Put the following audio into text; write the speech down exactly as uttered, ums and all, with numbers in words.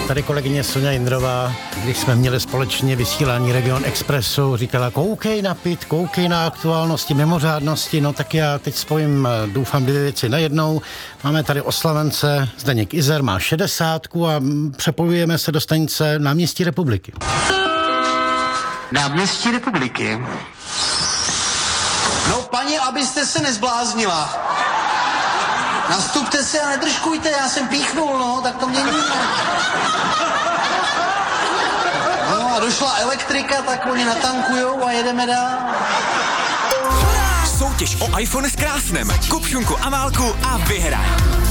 Tady kolegyně Sonja Jindrová, když jsme měli společně vysílání Region Expressu, říkala, koukej na pit, koukej na aktuálnosti, mimořádnosti, no tak já teď spojím, doufám, dvě věci najednou. Máme tady oslavence, Zdeněk Izer má šedesátku a přepojujeme se do stanice Náměstí Republiky. Náměstí Republiky. No, paní, abyste se nezbláznila. Nastupte se a nedržkujte, já jsem píchnul, no, tak to měníme. No a došla elektrika, tak oni natankujou a jedeme dál. Soutěž o iPhone s krásnem. Kup šunku Amálku a vyhraj.